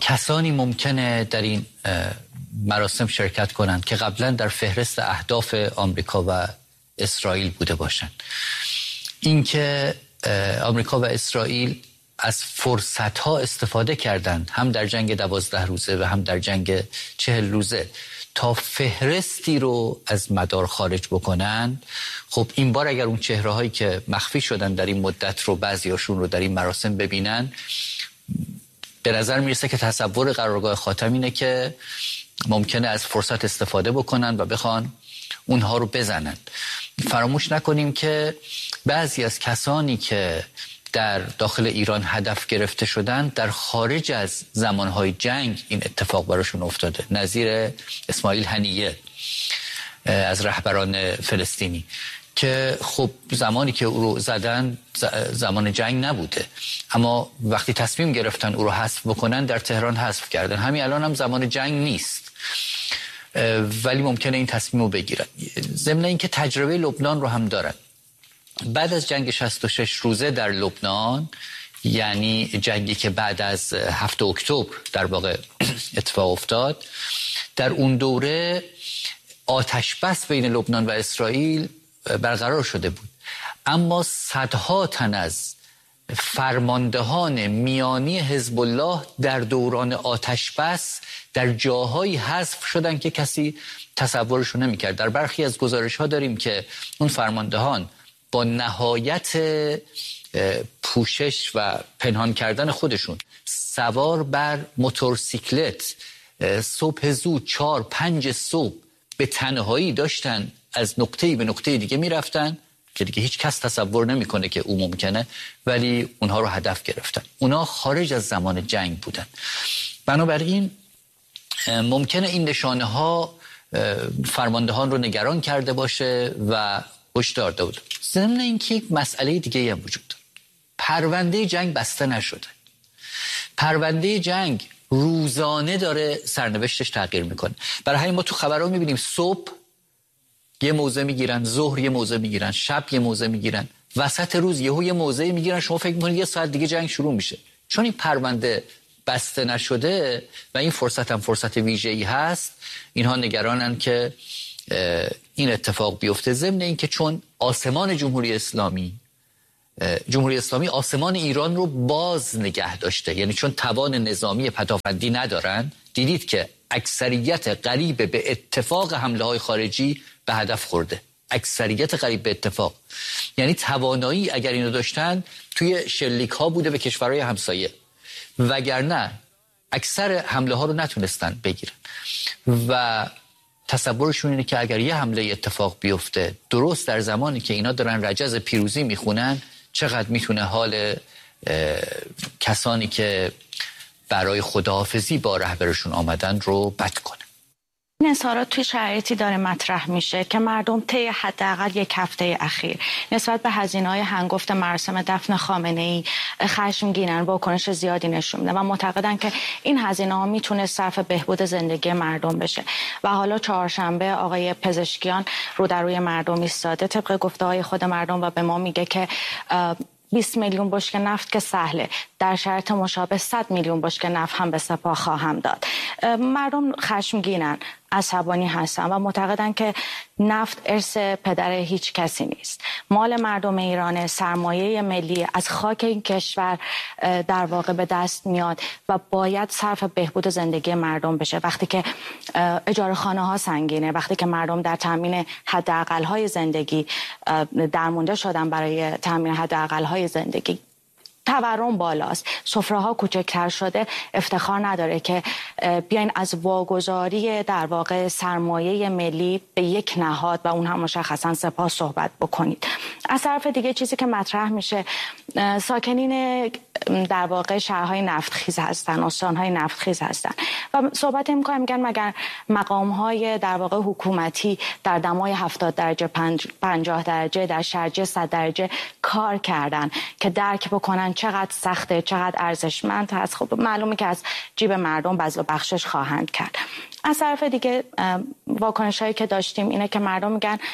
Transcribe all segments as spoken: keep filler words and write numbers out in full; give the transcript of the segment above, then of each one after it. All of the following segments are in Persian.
کسانی ممکنه در این مراسم شرکت کنند که قبلا در فهرست اهداف آمریکا و اسرائیل بوده باشند. اینکه آمریکا و اسرائیل از فرصت‌ها استفاده کردند، هم در جنگ دوازده روزه و هم در جنگ چهل روزه، تا فهرستی رو از مدار خارج بکنن. خب این بار اگر اون چهره‌هایی که مخفی شدن در این مدت رو بعضیاشون رو در این مراسم ببینن، به نظر میرسه که تصور قرارگاه خاتم اینه که ممکنه از فرصت استفاده بکنن و بخوان اونها رو بزنن. فراموش نکنیم که بعضی از کسانی که در داخل ایران هدف گرفته شدن در خارج از زمانهای جنگ این اتفاق براشون افتاده، نظیر اسماعیل هنیه از رهبران فلسطینی که خب زمانی که او رو زدن زمان جنگ نبوده، اما وقتی تصمیم گرفتن او رو حذف بکنن در تهران حذف کردن. همین الان هم زمان جنگ نیست ولی ممکنه این تصمیم رو بگیرن. ضمن این که تجربه لبنان رو هم دارن. بعد از جنگ شصت و شش روزه در لبنان، یعنی جنگی که بعد از هفتم اکتبر در واقع اتفاق افتاد، در اون دوره آتش بس بین لبنان و اسرائیل برقرار شده بود، اما صدها تن از فرماندهان میانی حزب الله در دوران آتش بس در جاهایی حذف شدن که کسی تصورشو نمی‌کرد. در برخی از گزارش‌ها داریم که اون فرماندهان با نهایت پوشش و پنهان کردن خودشون سوار بر موتورسیکلت صبح زود چهار پنج صبح به تنهایی داشتن از نقطه‌ای به نقطه دیگه میرفتن که دیگه هیچ کس تصور نمیکنه که او ممکنه، ولی اونها رو هدف گرفتن. اونها خارج از زمان جنگ بودن. بنابراین ممکنه این نشانه ها فرماندهان رو نگران کرده باشه و هشدار داده. ضمن اینکه یک مسئله دیگه هم وجود داره. پرونده جنگ بسته نشده. پرونده جنگ روزانه داره سرنوشتش تغییر میکنه. برای همین ما تو خبرها میبینیم صبح یه موضع میگیرن، ظهر یه موضع میگیرن، شب یه موضع میگیرن، وسط روز یهو یه موضع میگیرن، شما فکر میکنید یه ساعت دیگه جنگ شروع میشه. چون این پرونده بسته نشده و این فرصت هم فرصت ویژه‌ای هست، اینها نگرانن که این اتفاق بیفته. ضمن این که چون آسمان جمهوری اسلامی جمهوری اسلامی آسمان ایران رو باز نگه داشته، یعنی چون توان نظامی پدافندی ندارن، دیدید که اکثریت قریب به اتفاق حمله های خارجی به هدف خورده. اکثریت قریب به اتفاق، یعنی توانایی اگر اینو داشتن توی شلیک ها بوده به کشورهای همسایه، وگرنه اکثر حمله ها رو نتونستن بگیرن. و تصورشون اینه که اگر یه حمله اتفاق بیفته درست در زمانی که اینا دارن رجز پیروزی میخونن، چقدر میتونه حال کسانی که برای خداحافظی با رهبرشون آمدن رو بد کنه. این اظهارات توی شرایطی داره مطرح میشه که مردم طی حداقل یک هفته اخیر نسبت به هزینه‌های هنگفت مراسم دفن خامنه‌ای خشمگینن، واکنش زیادی نشون میدن و معتقدن که این هزینه‌ها میتونه صرف بهبود زندگی مردم بشه. و حالا چهارشنبه آقای پزشکیان رو در روی مردم ایستاده طبق گفته‌های خود مردم و به ما میگه که بیست میلیون بشکه نفت که سهله، در شرایط مشابه صد میلیون بشکه نفت هم به سپاه خواهم داد. مردم خشمگینن، عصبانی هستن و معتقدن که نفت ارث پدر هیچ کسی نیست. مال مردم ایران، سرمایه ملی از خاک این کشور در واقع به دست میاد و باید صرف بهبود زندگی مردم بشه. وقتی که اجاره خانه ها سنگینه، وقتی که مردم در تامین حداقل های زندگی درمونده شدن برای تامین حداقل های زندگی، تورم بالاست، سفره ها کوچکتر شده، افتخار نداره که بیاین از واگذاری در واقع سرمایه ملی به یک نهاد و اون هم مشخصا سپاه صحبت بکنید. از طرف دیگه چیزی که مطرح میشه، ساکنین در واقع شهرهای نفتخیز هستن، استانهای نفتخیز هستن و صحبت میکنن، میگن مگر مقامهای در واقع حکومتی در دمای هفتاد درجه پنجاه درجه در شرجه صد درجه کار کردن که درک بکنن چقدر سخته، چقدر ارزشمند هست. خب معلومه که از جیب مردم بذل و بخشش خواهند کرد. از طرف دیگه واکنشایی که داشتیم اینه که مردم میگن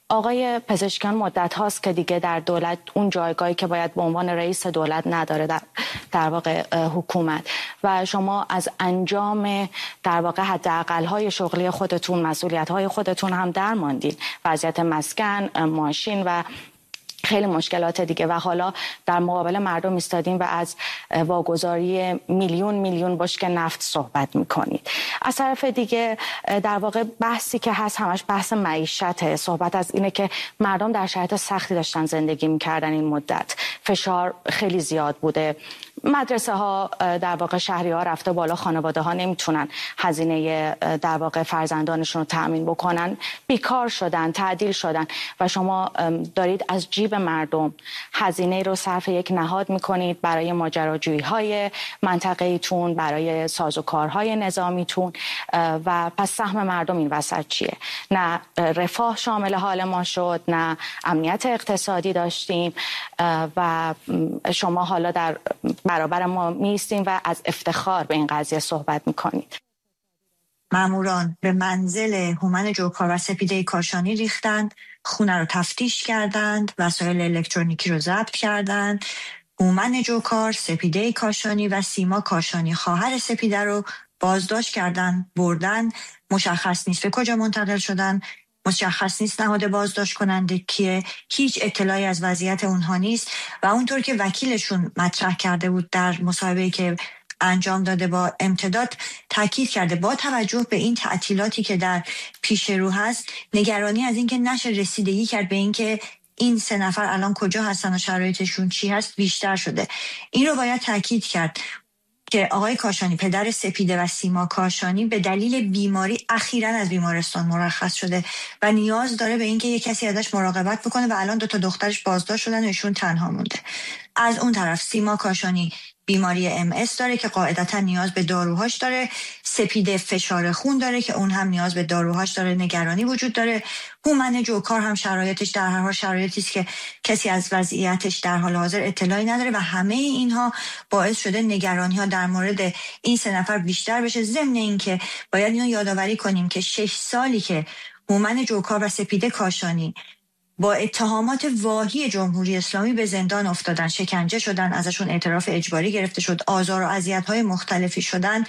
آقای پزشکیان مدت هاست که دیگه در دولت اون جایگاهی که باید به عنوان رئیس دولت نداره در, در واقع حکومت، و شما از انجام در واقع حداقل های شغلی خودتون، مسئولیت های خودتون هم درماندین، وضعیت مسکن، ماشین و خیلی مشکلات دیگه، و حالا در مقابل مردم ایستادین و از واگذاری میلیون میلیون بشکه نفت صحبت میکنید. از طرف دیگه در واقع بحثی که هست همش بحث معیشته، صحبت از اینه که مردم در شرایط سختی داشتن زندگی میکردن، این مدت فشار خیلی زیاد بوده، مدرسه ها در واقع شهری ها رفته بالا، خانواده ها نمیتونن هزینه در واقع فرزندانشون رو تأمین بکنن، بیکار شدن، تعدیل شدن، و شما دارید از جیب مردم هزینه رو صرف یک نهاد میکنید برای ماجراجویی های منطقه‌ایتون، برای سازوکارهای نظامیتون، و پس سهم مردم این وسط چیه؟ نه رفاه شامل حال ما شد، نه امنیت اقتصادی داشتیم، و شما حالا در برابر ما میستیم و از افتخار به این قضیه صحبت میکنید. ماموران به منزل هومن جوکار و سپیده کاشانی ریختند، خونه رو تفتیش کردند، وسایل الکترونیکی رو ضبط کردند. هومن جوکار، سپیده کاشانی و سیما کاشانی خواهر سپیده رو بازداشت کردند، بردن، مشخص نیست به کجا منتقل شدن، مشخص نیست نهاد بازداشت کننده کیه، هیچ اطلاعی از وضعیت اونها نیست. و اونطور که وکیلشون مطرح کرده بود در مصاحبه‌ای که انجام داده با امتداد، تاکید کرده با توجه به این تعطیلاتی که در پیش رو هست، نگرانی از اینکه نشه رسیدگی کرد به اینکه این سه نفر الان کجا هستن و شرایطشون چی هست بیشتر شده. این رو باید تاکید کرد که آقای کاشانی، پدر سپیده و سیما کاشانی، به دلیل بیماری اخیراً از بیمارستان مرخص شده و نیاز داره به اینکه یک کسی ازش مراقبت بکنه و الان دو تا دخترش بازداشت شدن و ایشون تنها مونده. از اون طرف سیما کاشانی بیماری ام اس داره که قاعدتا نیاز به داروهاش داره، سپیده فشار خون داره که اون هم نیاز به داروهاش داره، نگرانی وجود داره. هومن جوکار هم شرایطش در هر حال شرایطی است که کسی از وضعیتش در حال حاضر اطلاعی نداره و همه اینها باعث شده نگرانی ها در مورد این سه نفر بیشتر بشه. ضمن اینکه باید اینو یادآوری کنیم که شش سالی که هومن جوکار و سپیده کاشانی با اتهامات واهی جمهوری اسلامی به زندان افتادن، شکنجه شدن، ازشون اعتراف اجباری گرفته شد، آزار و اذیت‌های مختلفی شدن،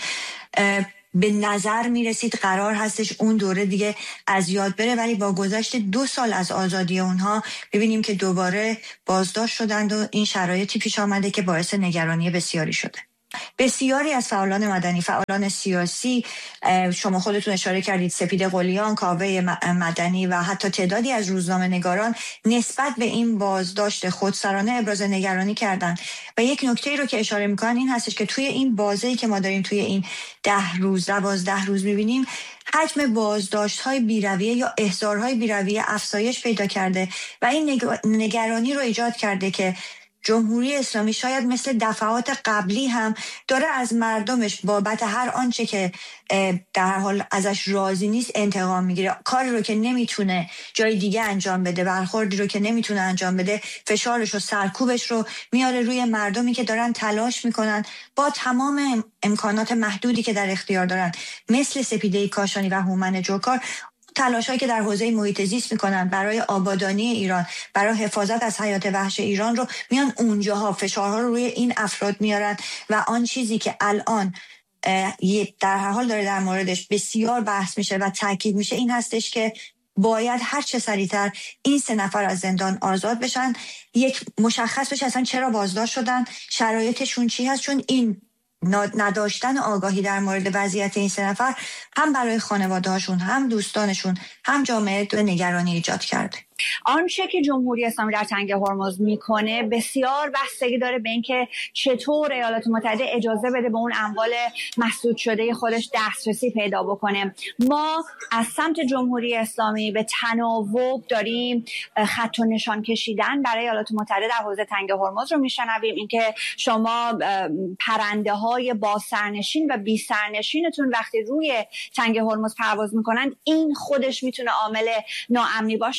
به نظر میرسید قرار هستش اون دوره دیگه از یاد بره، ولی با گذشت دو سال از آزادی اونها ببینیم که دوباره بازداشت شدند و این شرایطی پیش آمده که باعث نگرانی بسیاری شده. بسیاری از فعالان مدنی، فعالان سیاسی، شما خودتون اشاره کردید، سپیده قلیان، کاوه مدنی و حتی تعدادی از روزنامه نگاران نسبت به این بازداشت خودسرانه ابراز نگرانی کردند. و یک نکته رو که اشاره میکنن این هستش که توی این بازه‌ای که ما داریم توی این ده روز، دوازده روز میبینیم، حجم بازداشت‌های بی‌رویه یا احضارهای بی‌رویه افزایش پیدا کرده و این نگرانی رو ایجاد کرده که جمهوری اسلامی شاید مثل دفعات قبلی هم داره از مردمش بابت هر آنچه که در حال ازش راضی نیست انتقام میگیره. کاری رو که نمیتونه جای دیگه انجام بده، برخوردی رو که نمیتونه انجام بده، فشارش و سرکوبش رو میاره روی مردمی که دارن تلاش میکنن با تمام امکانات محدودی که در اختیار دارن، مثل سپیده کاشانی و هومن جوکار، تلاشایی که در حوزه محیط زیست میکنن برای آبادانی ایران، برای حفاظت از حیات وحش ایران رو میان اونجاها فشارها رو روی این افراد میارن. و آن چیزی که الان در هر حال داره در موردش بسیار بحث میشه و تاکید میشه این هستش که باید هر چه سریعتر این سه نفر از زندان آزاد بشن، یک مشخص بشه اصلا چرا بازداشت شدن، شرایطشون چی هست، چون این نداشتن آگاهی در مورد وضعیت این سه نفر هم برای خانواده‌هاشون، هم دوستانشون، هم جامعه نگرانی ایجاد کرده. آنچه که جمهوری اسلامی در تنگه هرمز میکنه بسیار بستگی داره به اینکه چطور ایالات متحده اجازه بده به اون اموال مسدود شده خودش دسترسی پیدا بکنه. ما از سمت جمهوری اسلامی به تناوب داریم خط و نشان کشیدن برای ایالات متحده در حوزه تنگه هرمز رو میشنویم. اینکه شما پرنده های با سرنشین و بی سرنشینتون وقتی روی تنگه هرمز پرواز میکنن، این خودش میتونه عامل ناامنی باشه. این رو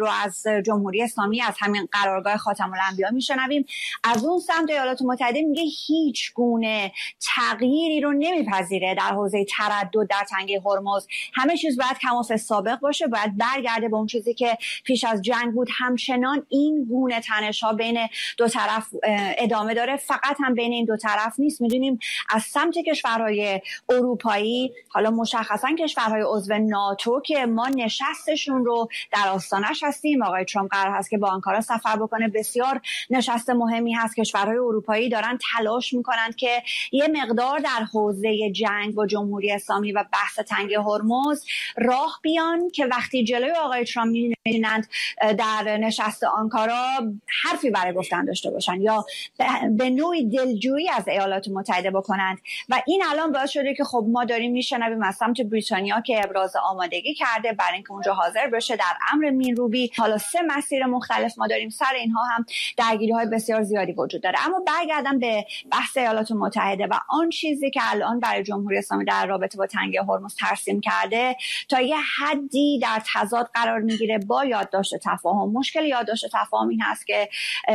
رو از جمهوری اسلامی، از همین قرارگاه خاتم الانبیا میشنویم. از اون سمت ایالات متحده میگه هیچ گونه تغییری رو نمیپذیره در حوزه تردد در تنگه هرمز. همه چیز باید کماف سابق باشه، باید برگرده به اون چیزی که پیش از جنگ بود. همچنان این گونه تنش‌ها بین دو طرف ادامه داره. فقط هم بین این دو طرف نیست، میدونیم از سمت کشورهای اروپایی، حالا مشخصا کشورهای عضو ناتو که ما نشستشون رو در آستانش هستیم. آقای ترامپ قرار هست که با آنکارا سفر بکنه. بسیار نشست مهمی هست. کشورهای اروپایی دارن تلاش میکنند که یه مقدار در حوزه جنگ با جمهوری اسلامی و بحث تنگ هرمز راه بیان که وقتی جلوی آقای ترامپ می‌نشینند در نشست آنکارا حرفی برای گفتن داشته باشن یا به نوعی دلجویی از ایالات متحده بکنند. و این الان باعث شده که خب ما داریم میشنویم از سمت بریتانیا که ابراز آمادگی کرده برای اینکه اونجا حاضر بشه در امر مینروبی. حالا سه مسیر مختلف ما داریم، سر اینها هم درگیری‌های بسیار زیادی وجود داره. اما برگردم به بحث ایالات متحده و آن چیزی که الان برای جمهوری اسلامی در رابطه با تنگه هرمز ترسیم کرده تا یه حدی در تضاد قرار میگیره با یادداشت تفاهم. مشکل یادداشت تفاهم این هست که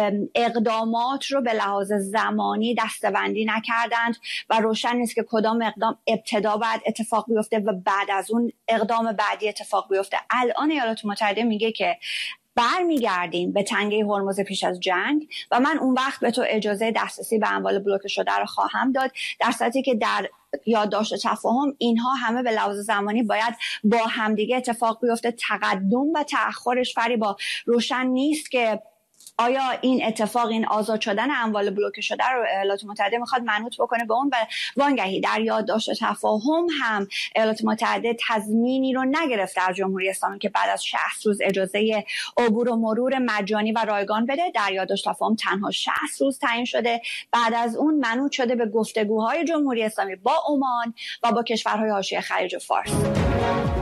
اقدامات رو به لحاظ زمانی دسته‌بندی نکردند و روشن نیست که کدام اقدام ابتدا بعد اتفاق بیفته و بعد از اون اقدام بعدی اتفاق بیفته. الان ایالات متحده میگه که برمیگردیم به تنگه هرمز پیش از جنگ و من اون وقت به تو اجازه دسترسی به اموال بلوکه شده رو خواهم داد، در صورتی که در یادداشت تفاهم اینها همه به لحاظ زمانی باید با همدیگه اتفاق بیفته. تقدم و تأخرش فریبا روشن نیست که آیا این اتفاق، این آزاد شدن اموال بلوکه شده رو ایالات متحده میخواد منوط بکنه به اون و وانگهی در یادداشت تفاهم هم ایالات متحده تضمینی رو نگرفته از جمهوری اسلامی که بعد از شصت روز اجازه عبور و مرور مجانی و رایگان بده. در یادداشت تفاهم تنها شصت روز تعیین شده. بعد از اون منوط شده به گفتگوهای جمهوری اسلامی با عمان و با کشورهای حاشیه خلیج فارس.